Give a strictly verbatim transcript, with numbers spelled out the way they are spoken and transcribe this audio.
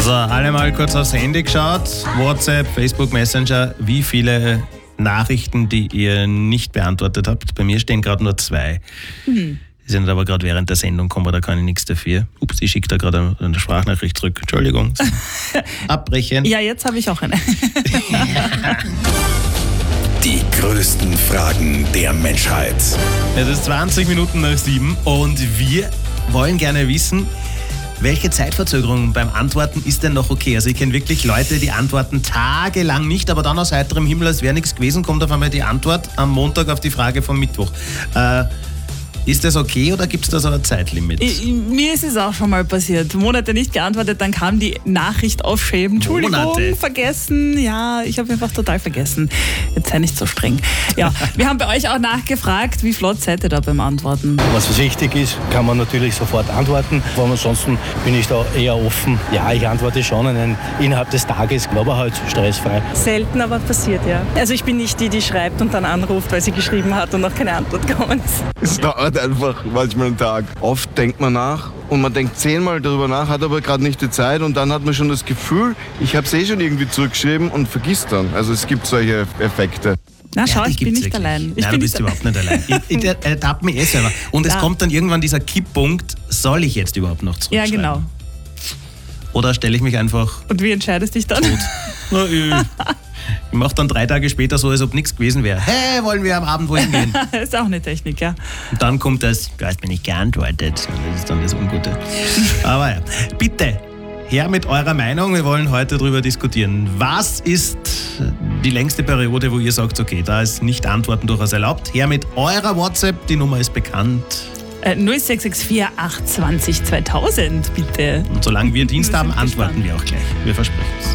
So, alle mal kurz aufs Handy geschaut. WhatsApp, Facebook, Messenger. Wie viele Nachrichten, die ihr nicht beantwortet habt? Bei mir stehen gerade nur zwei. Mhm. Die sind aber gerade während der Sendung gekommen, da kann ich nichts dafür. Ups, ich schicke da gerade eine Sprachnachricht zurück. Entschuldigung. Abbrechen. Ja, jetzt habe ich auch eine. Die größten Fragen der Menschheit. Es ist zwanzig Minuten nach sieben und wir wollen gerne wissen, welche Zeitverzögerung beim Antworten ist denn noch okay? Also ich kenne wirklich Leute, die antworten tagelang nicht, aber dann aus heiterem Himmel, als wäre nichts gewesen, kommt auf einmal die Antwort am Montag auf die Frage vom Mittwoch. Äh, Ist das okay oder gibt es da so ein Zeitlimit? Ich, mir ist es auch schon mal passiert. Monate nicht geantwortet, dann kam die Nachricht aufschreiben. Entschuldigung, Monate. vergessen. Ja, ich habe einfach total vergessen. Jetzt sei nicht so streng. Ja, wir haben bei euch auch nachgefragt, wie flott seid ihr da beim Antworten? Was wichtig ist, kann man natürlich sofort antworten. Aber ansonsten bin ich da eher offen. Ja, ich antworte schon einen, innerhalb des Tages, aber halt stressfrei. Selten, aber passiert, ja. Also ich bin nicht die, die schreibt und dann anruft, weil sie geschrieben hat und noch keine Antwort gekommen ist. Es dauert einfach manchmal einen Tag. Oft denkt man nach und man denkt zehnmal darüber nach, hat aber gerade nicht die Zeit und dann hat man schon das Gefühl, ich habe es eh schon irgendwie zurückgeschrieben und vergisst dann. Also es gibt solche Effekte. Na schau, Ja, die ich bin gibt's nicht wirklich. allein. Ich Nein, bin du bist nicht überhaupt nicht allein. Ich, ich ertappe mich eh selber. Und es Ja. kommt dann irgendwann dieser Kipppunkt, soll ich jetzt überhaupt noch Ja, zurückschreiben? genau. Oder stelle ich mich einfach Und wie entscheidest du dich dann? tot? Na, ich ich mache dann drei Tage später so, als ob nichts gewesen wäre. Hey, wollen wir am Abend wohin gehen? Das ist auch eine Technik, ja. Und dann kommt das, du hast mir nicht geantwortet. Und das ist dann das Ungute. Aber ja, bitte, her mit eurer Meinung. Wir wollen heute darüber diskutieren. Was ist die längste Periode, wo ihr sagt, okay, da ist nicht Antworten durchaus erlaubt? Her mit eurer WhatsApp, die Nummer ist bekannt. Äh, null sechs sechs vier acht zwei null zweitausend, bitte. Und solange wir Dienst Wir haben, sind antworten gespannt. wir auch gleich. Wir versprechen es.